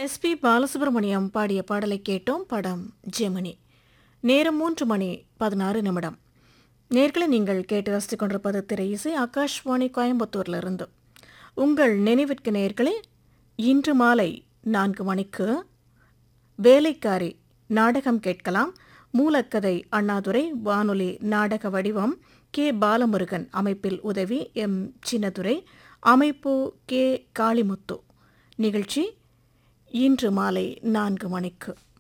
SP Balasubramaniam பாடிய பாடலை கேட்டோம். படம் ஜெமினி. நேரம் 3:16. நேர்களை நீங்கள் கேட்டு ரசித்துக் கொண்டிருப்பது திரை இசை ஆகாஷ்வாணி கோயம்புத்தூரிலிருந்து. உங்கள் நினைவிற்கு நேர்களே, இன்று மாலை 4 மணிக்கு வேலைக்காரி நாடகம் கேட்கலாம். மூலக்கதை அண்ணாதுரை, வானொலி நாடக வடிவம் கே. பாலமுருகன், அமைப்பில் உதவி எம். சின்னதுரை, அமைப்பு கே. காளிமுத்து. நிகழ்ச்சி இன்று மாலை 4 மணிக்கு.